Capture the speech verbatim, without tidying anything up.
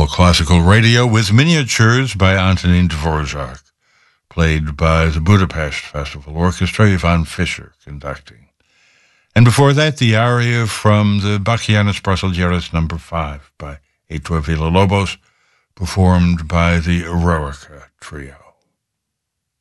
Classical Radio with Miniatures by Antonin Dvorak, played by the Budapest Festival Orchestra, Ivan Fischer conducting. And before that, the aria from the Bachianas Brasileiras number five by Heitor Villa-Lobos, performed by the Eroica Trio.